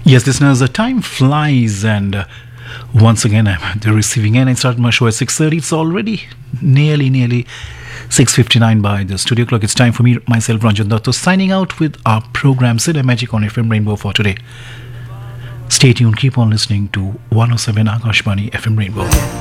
Yes, listeners, the time flies, and once again, I'm at the receiving end. I started my show at 6:30. It's already nearly 6:59 by the studio clock. It's time for me, myself, Ranjan Datta, signing out with our program Cinemagic on FM Rainbow for today. Stay tuned. Keep on listening to 107 Akashvani FM Rainbow.